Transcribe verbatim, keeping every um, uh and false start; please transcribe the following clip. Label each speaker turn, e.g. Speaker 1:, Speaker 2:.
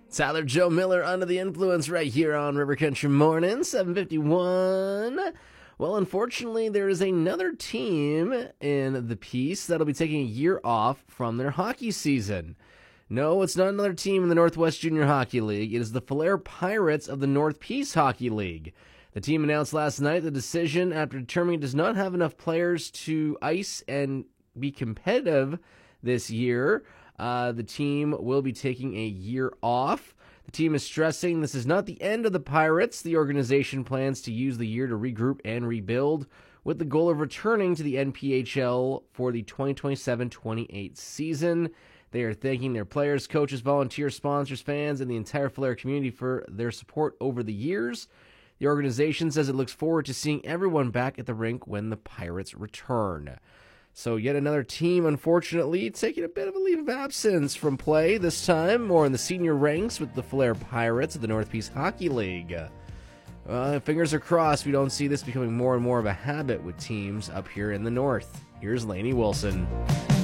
Speaker 1: Tyler Joe Miller under the influence right here on River Country Morning, seven fifty-one. Well, unfortunately, there is another team in the Peace that'll be taking a year off from their hockey season. No, it's not another team in the Northwest Junior Hockey League. It is the Falher Pirates of the North Peace Hockey League. The team announced last night the decision after determining it does not have enough players to ice and be competitive this year. Uh, the team will be taking a year off. The team is stressing this is not the end of the Pirates. The organization plans to use the year to regroup and rebuild with the goal of returning to the N P H L for the twenty twenty-seven twenty-eight season. They are thanking their players, coaches, volunteers, sponsors, fans, and the entire Falher community for their support over the years. The organization says it looks forward to seeing everyone back at the rink when the Pirates return. So yet another team, unfortunately, taking a bit of a leave of absence from play, this time more in the senior ranks with the Falher Pirates of the North Peace Hockey League. Uh, fingers are crossed we don't see this becoming more and more of a habit with teams up here in the north. Here's Lainey Wilson.